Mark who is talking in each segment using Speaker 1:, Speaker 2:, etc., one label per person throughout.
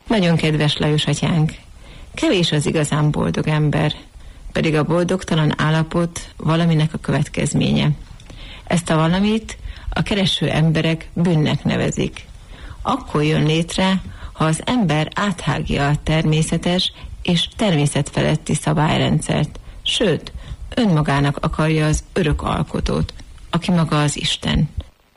Speaker 1: Nagyon kedves Lajos atyánk, kevés az igazán boldog ember, pedig a boldogtalan állapot valaminek a következménye. Ezt a valamit a kereső emberek bűnnek nevezik. Akkor jön létre, ha az ember áthágja a természetes és természetfeletti szabályrendszert, sőt, önmagának akarja az örök alkotót, aki maga az Isten.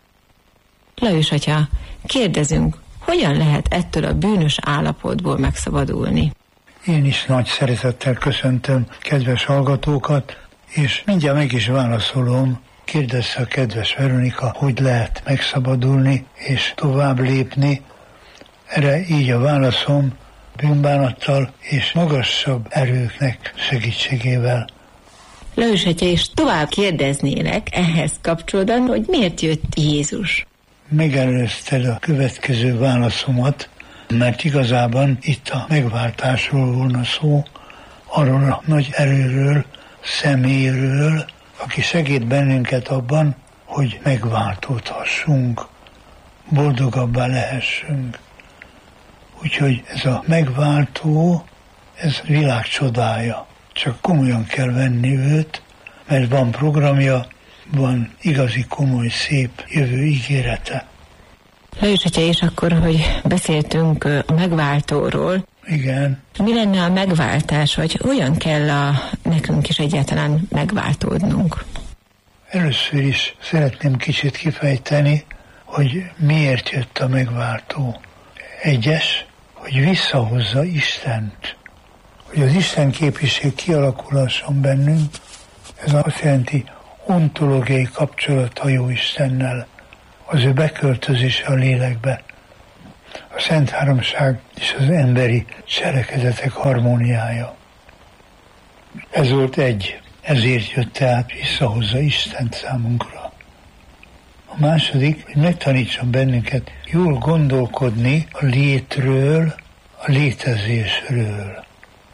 Speaker 1: Lajos atya, kérdezünk, hogyan lehet ettől a bűnös állapotból megszabadulni?
Speaker 2: Én is nagy szeretettel köszöntöm kedves hallgatókat, és mindjárt meg is válaszolom. Kérdezte a kedves Veronika, hogy lehet megszabadulni és tovább lépni. Erre így a válaszom: bűnbánattal és magasabb erőknek segítségével.
Speaker 1: Lajos atya, és tovább kérdeznélek ehhez kapcsolódóan, hogy miért jött Jézus?
Speaker 2: Megelőzted a következő válaszomat, mert igazában itt a megváltásról volna szó, arról a nagy erőről, személyről, aki segít bennünket abban, hogy megváltódhassunk, boldogabbá lehessünk. Úgyhogy ez a megváltó, ez világ csodája. Csak komolyan kell venni őt, mert van programja, van igazi komoly, szép jövő ígérete.
Speaker 1: Lajos atya, és akkor, hogy beszéltünk a megváltóról.
Speaker 2: Igen.
Speaker 1: Mi lenne a megváltás, vagy hogyan kell nekünk is egyáltalán megváltódnunk?
Speaker 2: Először is szeretném kicsit kifejteni, hogy miért jött a megváltó. Egyes, hogy visszahozza Istent. Hogy az Isten képiség kialakulhasson bennünk, ez azt jelenti ontológiai kapcsolat a jó Istennel, az ő beköltözése a lélekbe, a Szent Háromság és az emberi cselekedetek harmóniája. Ez volt egy, ezért jött tehát visszahozza Istent számunkra. A második, hogy megtanítson bennünket jól gondolkodni a létről, a létezésről.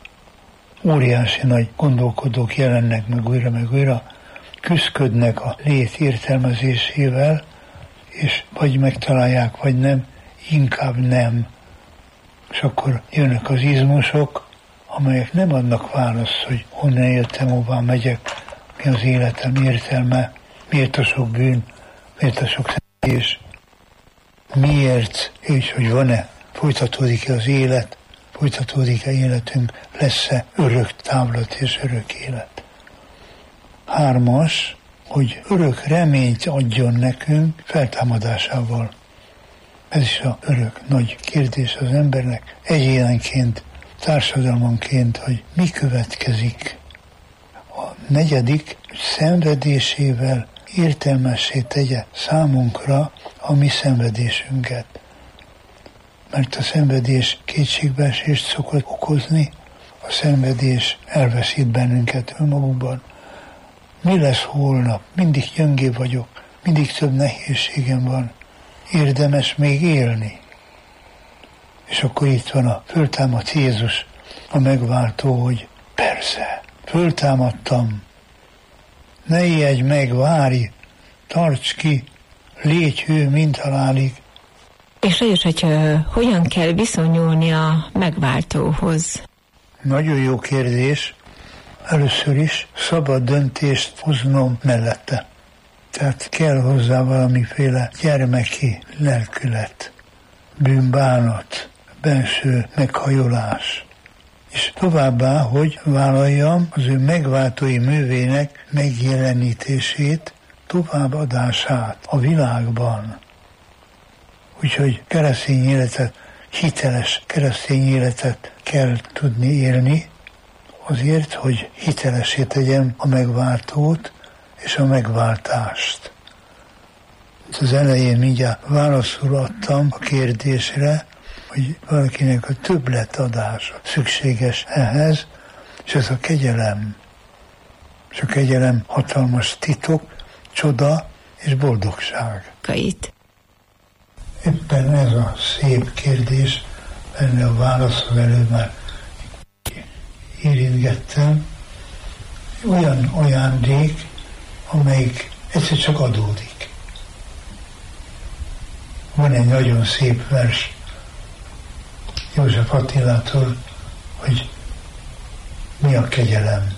Speaker 2: Óriási nagy gondolkodók jelennek meg újra, küszködnek a lét értelmezésével, és vagy megtalálják, vagy nem, inkább nem. És akkor jönnek az izmusok, amelyek nem adnak választ, hogy honnan jöttem, hová megyek, mi az életem értelme, miért a sok bűn, miért a sok szenvedés, miért, és hogy van-e, folytatódik-e az élet, folytatódik-e életünk, lesz-e örök távlat és örök élet. 3, hogy örök reményt adjon nekünk feltámadásával. Ez is az örök nagy kérdés az embernek, egyénenként, társadalmanként, hogy mi következik. A 4, szenvedésével értelmessé tegye számunkra a mi szenvedésünket. Mert a szenvedés kétségbeesést szokott okozni, a szenvedés elveszít bennünket önmagunkban. Mi lesz holnap? Mindig gyöngébb vagyok, mindig több nehézségem van. Érdemes még élni. És akkor itt van a föltámadt Jézus, a megváltó, hogy persze, föltámadtam. Ne ijedj meg, várj, tarts ki, légy hő mindhalálig.
Speaker 1: És Lajos atya, hogyan kell viszonyulni a megváltóhoz?
Speaker 2: Nagyon jó kérdés. Először is szabad döntést hoznom mellette. Tehát kell hozzá valamiféle gyermeki lelkület, bűnbánat, benső meghajolás. És továbbá, hogy vállaljam az ő megváltói művének megjelenítését, továbbadását a világban. Úgyhogy keresztény életet, hiteles keresztény életet kell tudni élni, azért, hogy hitelessé tegyem a megváltót és a megváltást. Az elején mindjárt válaszul adtam a kérdésre, hogy valakinek a többletadása szükséges ehhez, és ez a kegyelem. És a kegyelem hatalmas titok, csoda és boldogság. Éppen ez a szép kérdés, benne a válaszol előbb már érintgettem, olyan ajándék, amelyik egyszer csak adódik. Van egy nagyon szép vers József Attilától, hogy mi a kegyelem.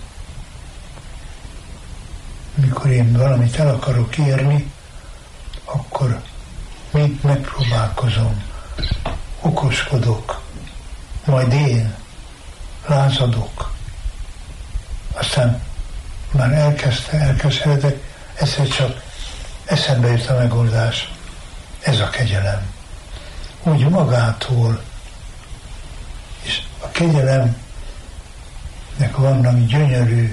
Speaker 2: Mikor én valamit el akarok érni, akkor még megpróbálkozom, okoskodok, majd én lázadok. Aztán már elkezdhetek, egyszer csak eszembe jut a megoldás. Ez a kegyelem. Úgy magától. És a kegyelemnek vannak gyönyörű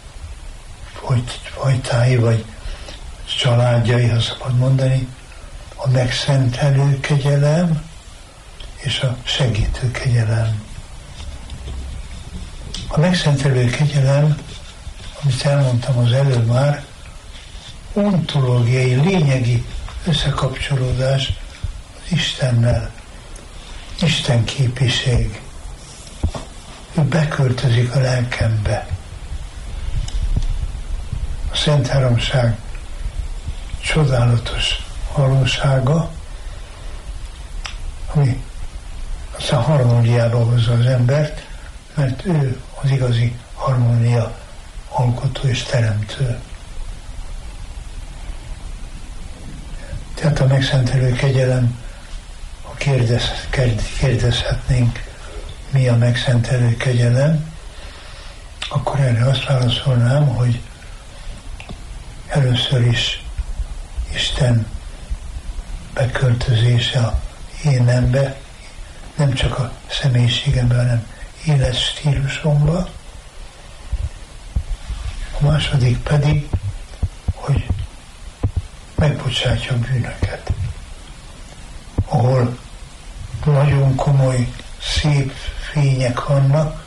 Speaker 2: fajtái, vagy családjai, ha szabad mondani, a megszentelő kegyelem és a segítő kegyelem. A megszentelő kegyelem, amit elmondtam az előbb már, ontológiai, lényegi összekapcsolódás az Istennel, Isten képiség. Ő beköltözik a lelkembe. A Szent Háromság csodálatos valósága, ami aztán harmóniába hozza az embert, mert ő az igazi harmónia alkotó és teremtő. Tehát a megszentelő kegyelem, ha kérdezhetnénk, mi a megszentelő kegyelem, akkor erre azt válaszolnám, hogy először is Isten beköltözése a énembe, nem csak a személyiségembe, hanem életstílusomba. A második pedig, hogy megbocsátja a bűnöket. Ahol nagyon komoly, szép fények vannak,